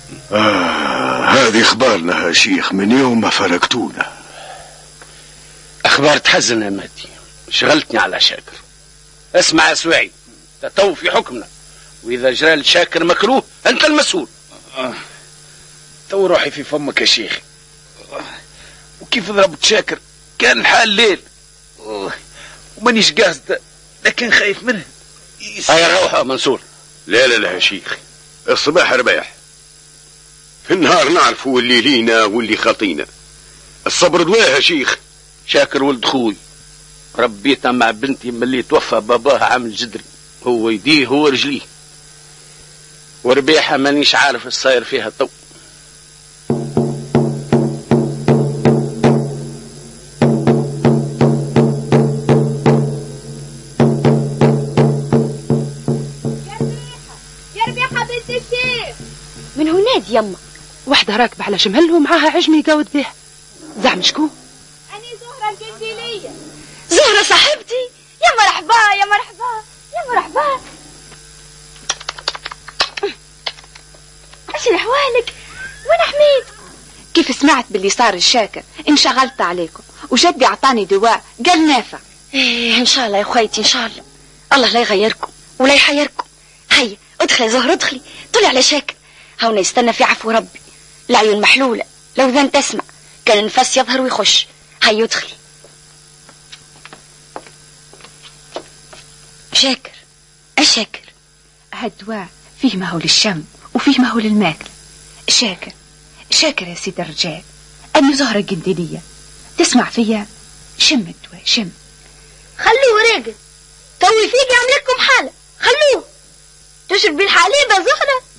هذه اخبارنا يا شيخ من يوم ما فرقتونا. اخبار تحزن يا مهدي، شغلتني على شاكر. اسمع يا سواعي، تو في حكمنا، واذا جرى لشاكر مكروه انت المسؤول. تو روحي في فمك يا شيخ. وكيف ضربت شاكر كان الحال ليل ومانيش قاصد، لكن خايف منه. هيا روح يا منصور. لا يا شيخ، الصباح رباح، في النهار نعرفوا اللي لينا واللي خاطينا. الصبر دواء يا شيخ. شاكر ولد خوي، ربيتها مع بنتي ملي توفى باباها عامل جدري، هو يديه هو رجليه، وربيحة مانيش عارف الصاير فيها تو. يا ربيحة بنت الشيخ. من هناك يما، وحدة راكبة على جمل ومعاها عجم يقاود بها. زعم شكون؟ أنا زهرة القنديلية. زهرة صاحبتي؟ يا مرحبا يا مرحبا يا مرحبا. ايش احوالك؟ وين حميد؟ كيف سمعت باللي صار الشاكر انشغلت عليكم، وجدي اعطاني دواء قال نافع. ايه ان شاء الله يا اخويتي، ان شاء الله لا يغيركم ولا يحيركم. هيا ادخلي زهر ادخلي، طلع على شاكر هونا يستنى في عفو ربي. العيون محلولة، لو ذن تسمع كان النفس يظهر ويخش. هيا ادخلي. شاكر الشاكر هالدواء فيه ما هو للشم وفيه ما هو للماكل. شاكر يا سيد الرجال، أني زهرة قنديلية، تسمع فيا؟ شم الدواء شم. خلوه راقد، توي فيك يعمل لكم حالة. خلوه تشرب بالحليب يا زهرة.